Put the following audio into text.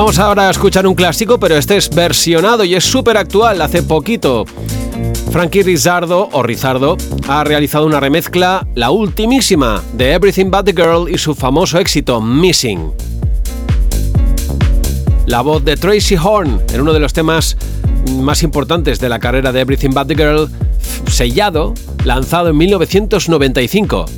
Vamos ahora a escuchar un clásico, pero este es versionado y es súper actual. Hace poquito, Frankie Rizardo, o Rizardo, ha realizado una remezcla, la ultimísima, de Everything But The Girl y su famoso éxito, Missing. La voz de Tracy Horn en uno de los temas más importantes de la carrera de Everything But The Girl, sellado, lanzado en 1995.